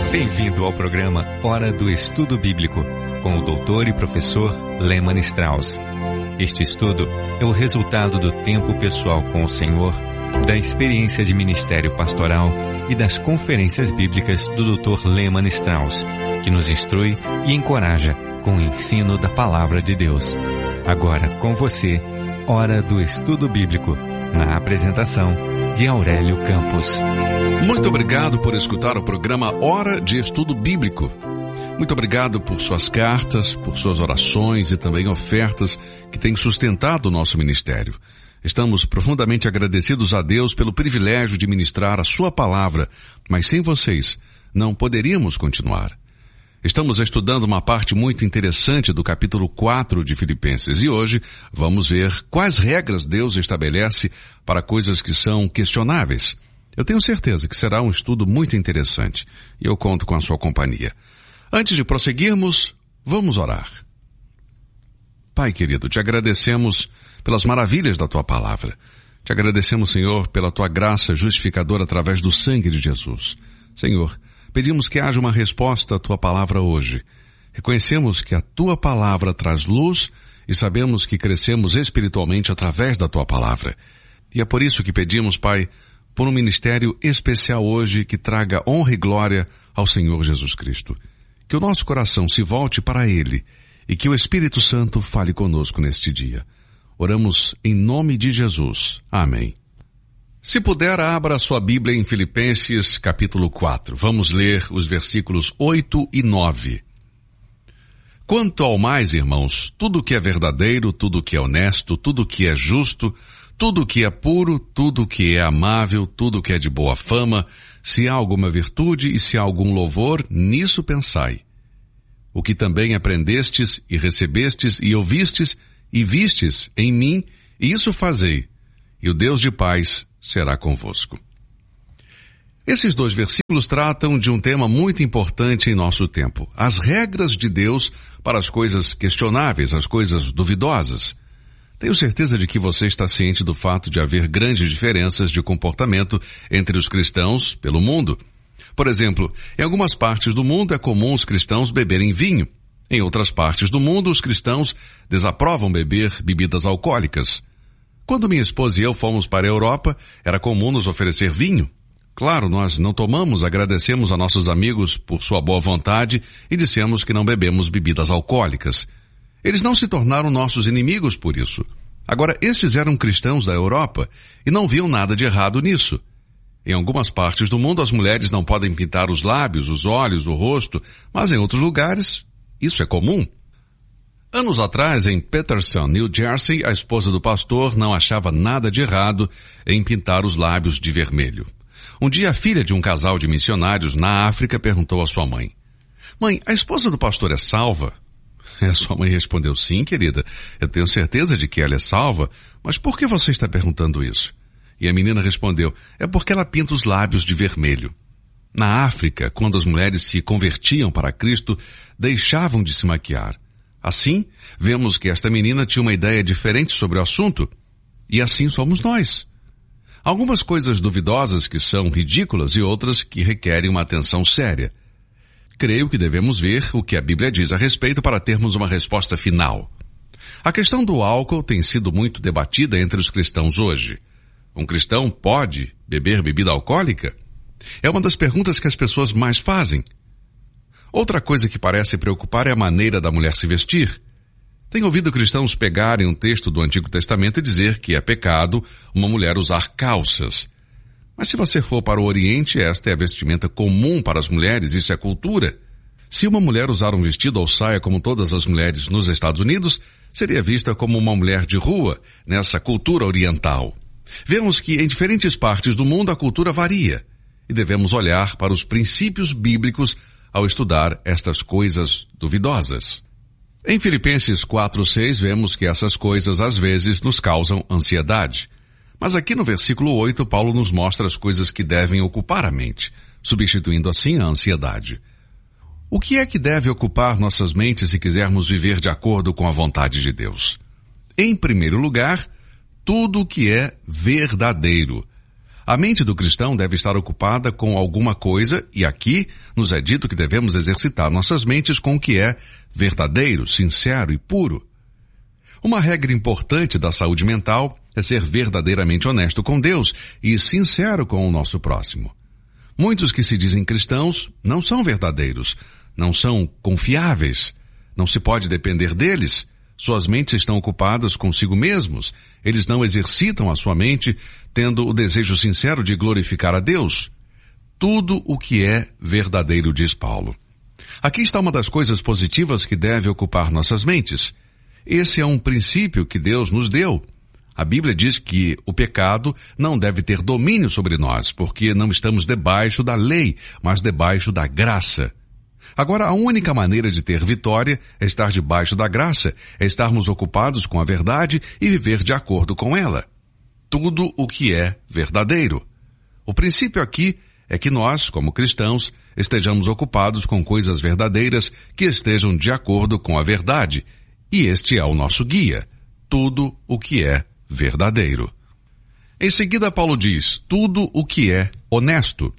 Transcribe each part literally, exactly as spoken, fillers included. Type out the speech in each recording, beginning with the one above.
Bem-vindo ao programa Hora do Estudo Bíblico, com o doutor e professor Lehmann Strauss. Este estudo é o resultado do tempo pessoal com o Senhor, da experiência de ministério pastoral e das conferências bíblicas do doutor Lehmann Strauss, que nos instrui e encoraja com o ensino da Palavra de Deus. Agora com você, Hora do Estudo Bíblico, na apresentação de Aurélio Campos. Muito obrigado por escutar o programa Hora de Estudo Bíblico. Muito obrigado por suas cartas, por suas orações e também ofertas que têm sustentado o nosso ministério. Estamos profundamente agradecidos a Deus pelo privilégio de ministrar a sua palavra, mas sem vocês não poderíamos continuar. Estamos estudando uma parte muito interessante do capítulo quatro de Filipenses e hoje vamos ver quais regras Deus estabelece para coisas que são questionáveis. Eu tenho certeza que será um estudo muito interessante e eu conto com a sua companhia. Antes de prosseguirmos, vamos orar. Pai querido, te agradecemos pelas maravilhas da tua palavra. Te agradecemos, Senhor, pela tua graça justificadora através do sangue de Jesus. Senhor, pedimos que haja uma resposta à tua palavra hoje. Reconhecemos que a tua palavra traz luz e sabemos que crescemos espiritualmente através da tua palavra. E é por isso que pedimos, Pai, por um ministério especial hoje que traga honra e glória ao Senhor Jesus Cristo. Que o nosso coração se volte para Ele e que o Espírito Santo fale conosco neste dia. Oramos em nome de Jesus. Amém. Se puder, abra a sua Bíblia em Filipenses capítulo quatro. Vamos ler os versículos oito e nove. Quanto ao mais, irmãos, tudo que é verdadeiro, tudo que é honesto, tudo que é justo, tudo que é puro, tudo que é amável, tudo que é de boa fama, se há alguma virtude e se há algum louvor, nisso pensai. O que também aprendestes e recebestes e ouvistes e vistes em mim, isso fazei, e o Deus de paz será convosco. Esses dois versículos tratam de um tema muito importante em nosso tempo, as regras de Deus para as coisas questionáveis, as coisas duvidosas. Tenho certeza de que você está ciente do fato de haver grandes diferenças de comportamento entre os cristãos pelo mundo. Por exemplo, em algumas partes do mundo é comum os cristãos beberem vinho. Em outras partes do mundo, os cristãos desaprovam beber bebidas alcoólicas. Quando minha esposa e eu fomos para a Europa, era comum nos oferecer vinho. Claro, nós não tomamos, agradecemos a nossos amigos por sua boa vontade e dissemos que não bebemos bebidas alcoólicas. Eles não se tornaram nossos inimigos por isso. Agora, estes eram cristãos da Europa e não viam nada de errado nisso. Em algumas partes do mundo, as mulheres não podem pintar os lábios, os olhos, o rosto, mas em outros lugares, isso é comum. Anos atrás, em Paterson, New Jersey, a esposa do pastor não achava nada de errado em pintar os lábios de vermelho. Um dia, a filha de um casal de missionários na África perguntou à sua mãe: "Mãe, a esposa do pastor é salva?" A sua mãe respondeu: "Sim, querida, eu tenho certeza de que ela é salva, mas por que você está perguntando isso?" E a menina respondeu: "É porque ela pinta os lábios de vermelho." Na África, quando as mulheres se convertiam para Cristo, deixavam de se maquiar. Assim, vemos que esta menina tinha uma ideia diferente sobre o assunto, e assim somos nós. Algumas coisas duvidosas que são ridículas e outras que requerem uma atenção séria. Creio que devemos ver o que a Bíblia diz a respeito para termos uma resposta final. A questão do álcool tem sido muito debatida entre os cristãos hoje. Um cristão pode beber bebida alcoólica? É uma das perguntas que as pessoas mais fazem. Outra coisa que parece preocupar é a maneira da mulher se vestir. Tenho ouvido cristãos pegarem um texto do Antigo Testamento e dizer que é pecado uma mulher usar calças. Mas se você for para o Oriente, esta é a vestimenta comum para as mulheres, isso é cultura. Se uma mulher usar um vestido ou saia como todas as mulheres nos Estados Unidos, seria vista como uma mulher de rua, nessa cultura oriental. Vemos que em diferentes partes do mundo a cultura varia, e devemos olhar para os princípios bíblicos ao estudar estas coisas duvidosas. Em Filipenses quatro, seis, vemos que essas coisas às vezes nos causam ansiedade. Mas aqui no versículo oito, Paulo nos mostra as coisas que devem ocupar a mente, substituindo assim a ansiedade. O que é que deve ocupar nossas mentes se quisermos viver de acordo com a vontade de Deus? Em primeiro lugar, tudo o que é verdadeiro. A mente do cristão deve estar ocupada com alguma coisa, e aqui nos é dito que devemos exercitar nossas mentes com o que é verdadeiro, sincero e puro. Uma regra importante da saúde mental é ser verdadeiramente honesto com Deus e sincero com o nosso próximo. Muitos que se dizem cristãos não são verdadeiros, não são confiáveis, não se pode depender deles. Suas mentes estão ocupadas consigo mesmos. Eles não exercitam a sua mente tendo o desejo sincero de glorificar a Deus. Tudo o que é verdadeiro, diz Paulo. Aqui está uma das coisas positivas que deve ocupar nossas mentes. Esse é um princípio que Deus nos deu. A Bíblia diz que o pecado não deve ter domínio sobre nós, porque não estamos debaixo da lei, mas debaixo da graça. Agora, a única maneira de ter vitória é estar debaixo da graça, é estarmos ocupados com a verdade e viver de acordo com ela. Tudo o que é verdadeiro. O princípio aqui é que nós, como cristãos, estejamos ocupados com coisas verdadeiras que estejam de acordo com a verdade. E este é o nosso guia. Tudo o que é verdadeiro. Em seguida, Paulo diz, tudo o que é honesto.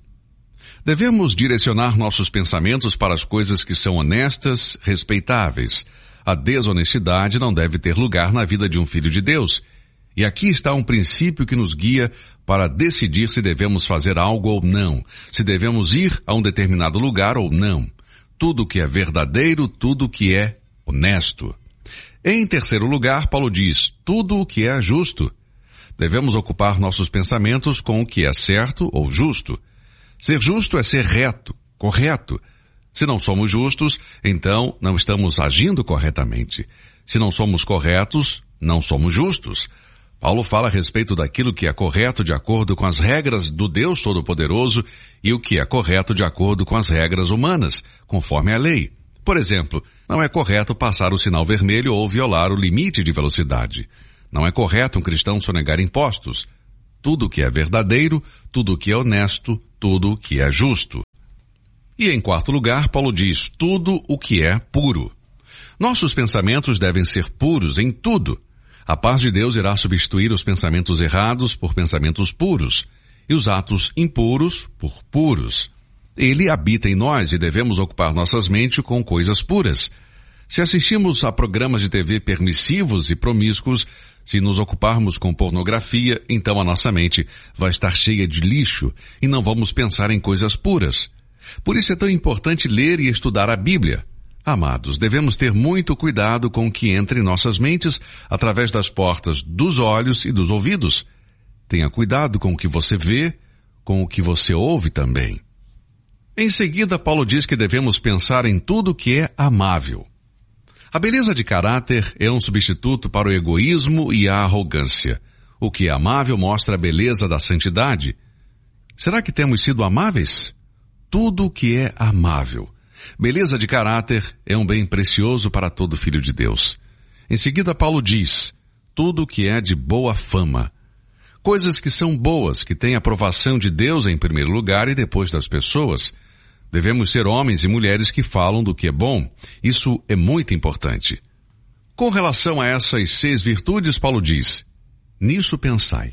Devemos direcionar nossos pensamentos para as coisas que são honestas, respeitáveis. A desonestidade não deve ter lugar na vida de um filho de Deus. E aqui está um princípio que nos guia para decidir se devemos fazer algo ou não, se devemos ir a um determinado lugar ou não. Tudo que é verdadeiro, tudo que é honesto. Em terceiro lugar, Paulo diz, tudo o que é justo. Devemos ocupar nossos pensamentos com o que é certo ou justo. Ser justo é ser reto, correto. Se não somos justos, então não estamos agindo corretamente. Se não somos corretos, não somos justos. Paulo fala a respeito daquilo que é correto de acordo com as regras do Deus Todo-Poderoso e o que é correto de acordo com as regras humanas, conforme a lei. Por exemplo, não é correto passar o sinal vermelho ou violar o limite de velocidade. Não é correto um cristão sonegar impostos. Tudo o que é verdadeiro, tudo o que é honesto, tudo o que é justo. E em quarto lugar, Paulo diz, tudo o que é puro. Nossos pensamentos devem ser puros em tudo. A paz de Deus irá substituir os pensamentos errados por pensamentos puros, e os atos impuros por puros. Ele habita em nós e devemos ocupar nossas mentes com coisas puras. Se assistimos a programas de T V permissivos e promíscuos, se nos ocuparmos com pornografia, então a nossa mente vai estar cheia de lixo e não vamos pensar em coisas puras. Por isso é tão importante ler e estudar a Bíblia. Amados, devemos ter muito cuidado com o que entra em nossas mentes através das portas dos olhos e dos ouvidos. Tenha cuidado com o que você vê, com o que você ouve também. Em seguida, Paulo diz que devemos pensar em tudo que é amável. A beleza de caráter é um substituto para o egoísmo e a arrogância. O que é amável mostra a beleza da santidade. Será que temos sido amáveis? Tudo o que é amável. Beleza de caráter é um bem precioso para todo filho de Deus. Em seguida, Paulo diz, tudo o que é de boa fama. Coisas que são boas, que têm aprovação de Deus em primeiro lugar e depois das pessoas. Devemos ser homens e mulheres que falam do que é bom. Isso é muito importante. Com relação a essas seis virtudes, Paulo diz, nisso pensai.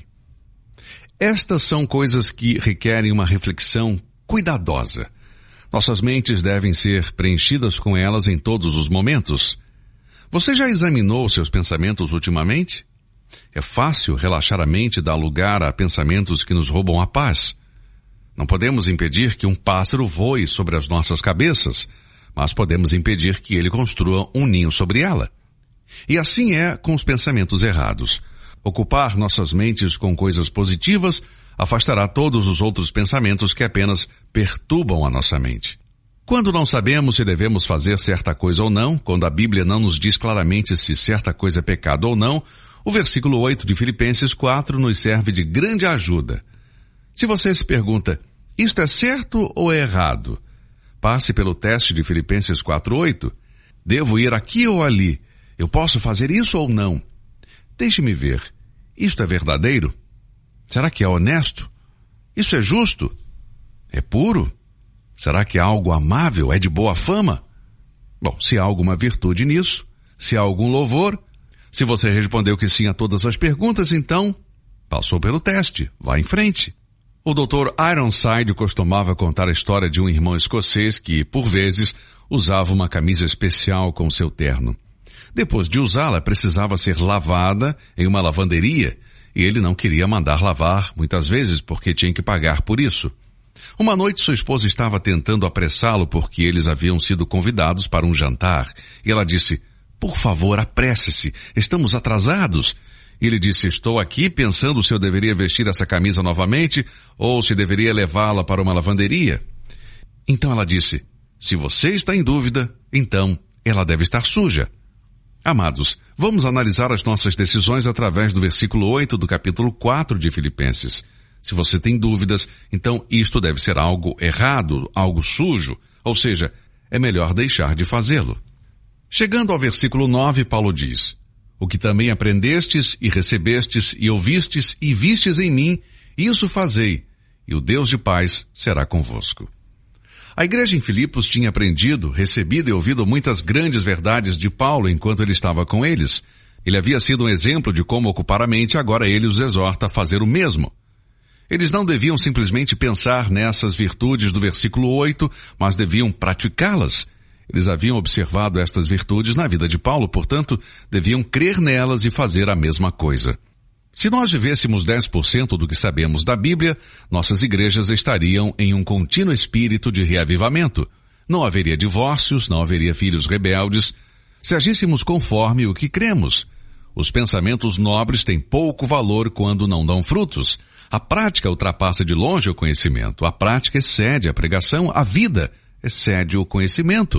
Estas são coisas que requerem uma reflexão cuidadosa. Nossas mentes devem ser preenchidas com elas em todos os momentos. Você já examinou seus pensamentos ultimamente? É fácil relaxar a mente e dar lugar a pensamentos que nos roubam a paz. Não podemos impedir que um pássaro voe sobre as nossas cabeças, mas podemos impedir que ele construa um ninho sobre ela. E assim é com os pensamentos errados. Ocupar nossas mentes com coisas positivas afastará todos os outros pensamentos que apenas perturbam a nossa mente. Quando não sabemos se devemos fazer certa coisa ou não, quando a Bíblia não nos diz claramente se certa coisa é pecado ou não, o versículo oito de Filipenses quatro nos serve de grande ajuda. Se você se pergunta, isto é certo ou é errado? Passe pelo teste de Filipenses quatro, oito. Devo ir aqui ou ali? Eu posso fazer isso ou não? Deixe-me ver. Isto é verdadeiro? Será que é honesto? Isso é justo? É puro? Será que é algo amável? É de boa fama? Bom, se há alguma virtude nisso, se há algum louvor, se você respondeu que sim a todas as perguntas, então passou pelo teste. Vá em frente. O doutor Ironside costumava contar a história de um irmão escocês que, por vezes, usava uma camisa especial com seu terno. Depois de usá-la, precisava ser lavada em uma lavanderia, e ele não queria mandar lavar, muitas vezes, porque tinha que pagar por isso. Uma noite sua esposa estava tentando apressá-lo porque eles haviam sido convidados para um jantar, e ela disse, por favor, apresse-se, estamos atrasados. E ele disse, estou aqui pensando se eu deveria vestir essa camisa novamente ou se deveria levá-la para uma lavanderia. Então ela disse, se você está em dúvida, então ela deve estar suja. Amados, vamos analisar as nossas decisões através do versículo oito do capítulo quatro de Filipenses. Se você tem dúvidas, então isto deve ser algo errado, algo sujo, ou seja, é melhor deixar de fazê-lo. Chegando ao versículo nove, Paulo diz, o que também aprendestes e recebestes e ouvistes e vistes em mim, isso fazei, e o Deus de paz será convosco. A igreja em Filipos tinha aprendido, recebido e ouvido muitas grandes verdades de Paulo enquanto ele estava com eles. Ele havia sido um exemplo de como ocupar a mente, agora ele os exorta a fazer o mesmo. Eles não deviam simplesmente pensar nessas virtudes do versículo oito, mas deviam praticá-las. Eles haviam observado estas virtudes na vida de Paulo, portanto, deviam crer nelas e fazer a mesma coisa. Se nós vivêssemos dez por cento do que sabemos da Bíblia, nossas igrejas estariam em um contínuo espírito de reavivamento. Não haveria divórcios, não haveria filhos rebeldes, se agíssemos conforme o que cremos. Os pensamentos nobres têm pouco valor quando não dão frutos. A prática ultrapassa de longe o conhecimento. A prática excede a pregação, a vida excede o conhecimento.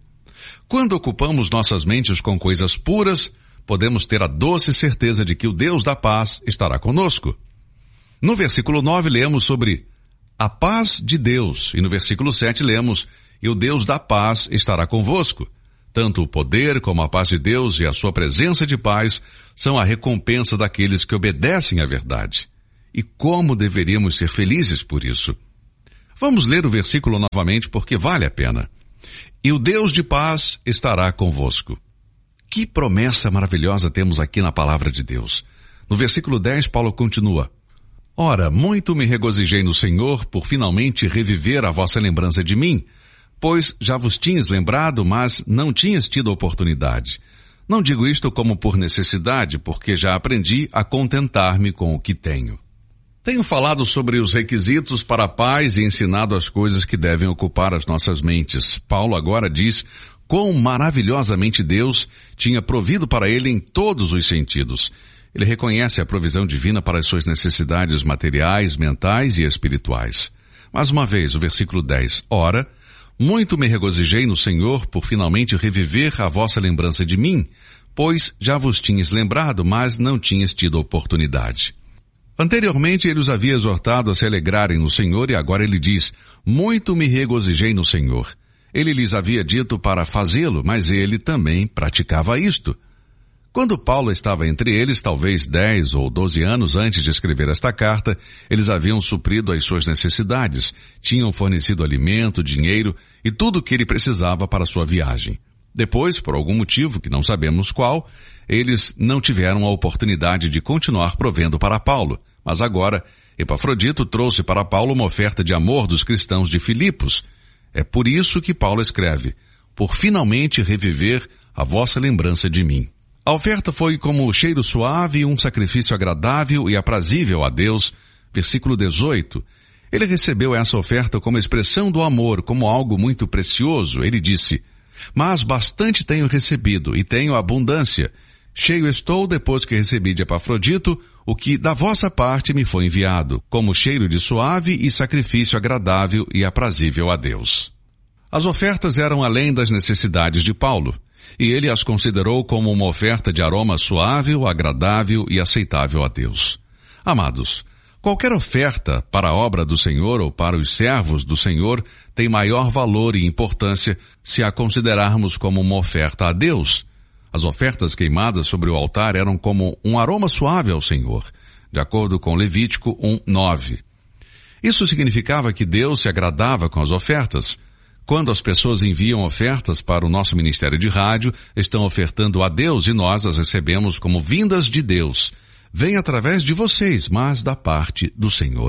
Quando ocupamos nossas mentes com coisas puras, podemos ter a doce certeza de que o Deus da paz estará conosco. No versículo nove lemos sobre a paz de Deus, e no versículo sete lemos, e o Deus da paz estará convosco. Tanto o poder como a paz de Deus e a sua presença de paz são a recompensa daqueles que obedecem à verdade. E como deveríamos ser felizes por isso? Vamos ler o versículo novamente porque vale a pena. E o Deus de paz estará convosco. Que promessa maravilhosa temos aqui na palavra de Deus. No versículo dez, Paulo continua. Ora, muito me regozijei no Senhor por finalmente reviver a vossa lembrança de mim, pois já vos tinhas lembrado, mas não tinhas tido oportunidade. Não digo isto como por necessidade, porque já aprendi a contentar-me com o que tenho. Tenho falado sobre os requisitos para a paz e ensinado as coisas que devem ocupar as nossas mentes. Paulo agora diz quão maravilhosamente Deus tinha provido para ele em todos os sentidos. Ele reconhece a provisão divina para as suas necessidades materiais, mentais e espirituais. Mais uma vez, o versículo dez. Ora, muito me regozijei no Senhor por finalmente reviver a vossa lembrança de mim, pois já vos tinhas lembrado, mas não tinhas tido oportunidade. Anteriormente ele os havia exortado a se alegrarem no Senhor e agora ele diz, muito me regozijei no Senhor. Ele lhes havia dito para fazê-lo, mas ele também praticava isto. Quando Paulo estava entre eles, talvez dez ou doze anos antes de escrever esta carta, eles haviam suprido as suas necessidades, tinham fornecido alimento, dinheiro e tudo o que ele precisava para sua viagem. Depois, por algum motivo que não sabemos qual, eles não tiveram a oportunidade de continuar provendo para Paulo. Mas agora, Epafrodito trouxe para Paulo uma oferta de amor dos cristãos de Filipos. É por isso que Paulo escreve, por finalmente reviver a vossa lembrança de mim. A oferta foi como cheiro suave, um sacrifício agradável e aprazível a Deus. Versículo dezoito. Ele recebeu essa oferta como expressão do amor, como algo muito precioso. Ele disse, mas bastante tenho recebido e tenho abundância. Cheio estou depois que recebi de Epafrodito o que da vossa parte me foi enviado, como cheiro de suave e sacrifício agradável e aprazível a Deus. As ofertas eram além das necessidades de Paulo, e ele as considerou como uma oferta de aroma suave, agradável e aceitável a Deus. Amados, qualquer oferta para a obra do Senhor ou para os servos do Senhor tem maior valor e importância se a considerarmos como uma oferta a Deus. As ofertas queimadas sobre o altar eram como um aroma suave ao Senhor, de acordo com Levítico um, nove. Isso significava que Deus se agradava com as ofertas. Quando as pessoas enviam ofertas para o nosso ministério de rádio, estão ofertando a Deus e nós as recebemos como vindas de Deus. Vem através de vocês, mas da parte do Senhor.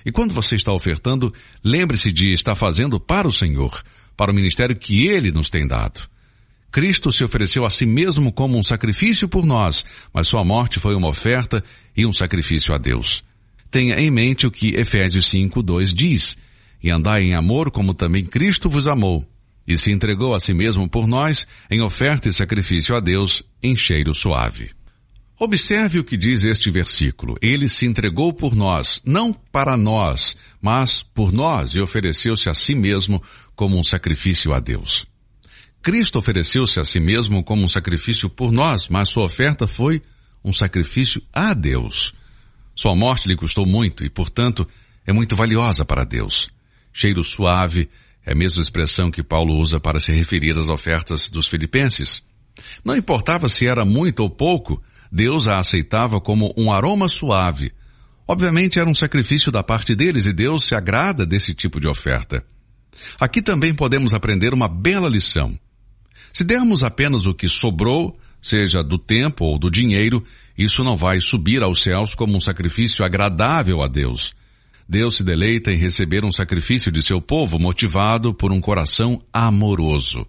E quando você está ofertando, lembre-se de estar fazendo para o Senhor, para o ministério que Ele nos tem dado. Cristo se ofereceu a si mesmo como um sacrifício por nós, mas sua morte foi uma oferta e um sacrifício a Deus. Tenha em mente o que Efésios cinco, dois diz: e andai em amor como também Cristo vos amou, e se entregou a si mesmo por nós em oferta e sacrifício a Deus em cheiro suave. Observe o que diz este versículo. Ele se entregou por nós, não para nós, mas por nós, e ofereceu-se a si mesmo como um sacrifício a Deus. Cristo ofereceu-se a si mesmo como um sacrifício por nós, mas sua oferta foi um sacrifício a Deus. Sua morte lhe custou muito e, portanto, é muito valiosa para Deus. Cheiro suave é a mesma expressão que Paulo usa para se referir às ofertas dos filipenses. Não importava se era muito ou pouco, Deus a aceitava como um aroma suave. Obviamente era um sacrifício da parte deles e Deus se agrada desse tipo de oferta. Aqui também podemos aprender uma bela lição. Se dermos apenas o que sobrou, seja do tempo ou do dinheiro, isso não vai subir aos céus como um sacrifício agradável a Deus. Deus se deleita em receber um sacrifício de seu povo motivado por um coração amoroso.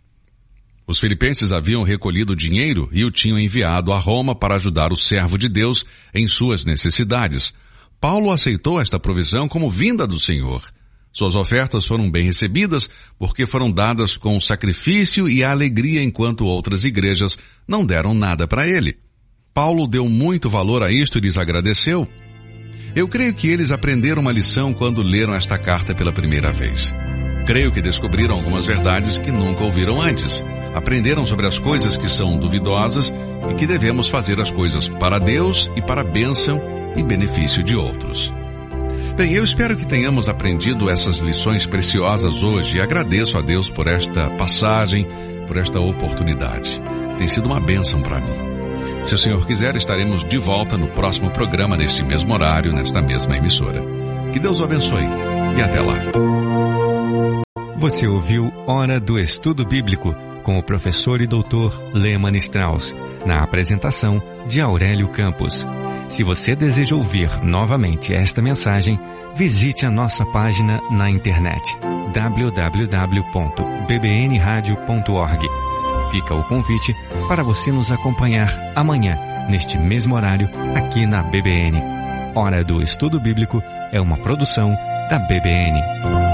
Os filipenses haviam recolhido dinheiro e o tinham enviado a Roma para ajudar o servo de Deus em suas necessidades. Paulo aceitou esta provisão como vinda do Senhor. Suas ofertas foram bem recebidas porque foram dadas com sacrifício e alegria, enquanto outras igrejas não deram nada para ele. Paulo deu muito valor a isto e lhes agradeceu. Eu creio que eles aprenderam uma lição quando leram esta carta pela primeira vez. Creio que descobriram algumas verdades que nunca ouviram antes. Aprenderam sobre as coisas que são duvidosas e que devemos fazer as coisas para Deus e para a bênção e benefício de outros. Bem, eu espero que tenhamos aprendido essas lições preciosas hoje e agradeço a Deus por esta passagem, por esta oportunidade. Tem sido uma bênção para mim. Se o Senhor quiser, estaremos de volta no próximo programa, neste mesmo horário, nesta mesma emissora. Que Deus o abençoe e até lá. Você ouviu Hora do Estudo Bíblico com o professor e doutor Lehmann Strauss, na apresentação de Aurélio Campos. Se você deseja ouvir novamente esta mensagem, visite a nossa página na internet w w w ponto b b n radio ponto org. Fica o convite para você nos acompanhar amanhã, neste mesmo horário, aqui na B B N. Hora do Estudo Bíblico é uma produção da B B N.